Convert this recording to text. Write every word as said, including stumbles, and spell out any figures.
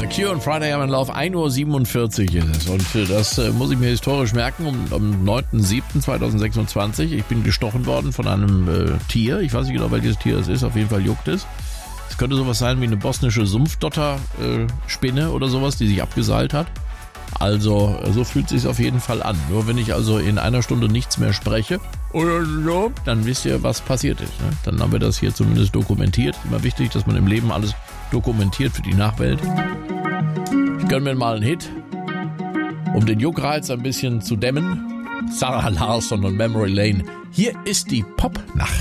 Cure und Friday I'm in Love, ein Uhr siebenundvierzig ist es. Und äh, das äh, muss ich mir historisch merken, um, am neunten siebten zweitausendsechsundzwanzig. Ich bin gestochen worden von einem äh, Tier. Ich weiß nicht genau, welches Tier es ist. Auf jeden Fall juckt es. Es könnte sowas sein wie eine bosnische Sumpfdotter-Spinne äh, oder sowas, die sich abgeseilt hat. Also, so fühlt es sich auf jeden Fall an. Nur wenn ich also in einer Stunde nichts mehr spreche, oder so, dann wisst ihr, was passiert ist. Ne? Dann haben wir das hier zumindest dokumentiert. Immer wichtig, dass man im Leben alles dokumentiert für die Nachwelt. Ich gönne mir mal einen Hit, um den Juckreiz ein bisschen zu dämmen. Sarah Larsson und Memory Lane. Hier ist die Popnacht.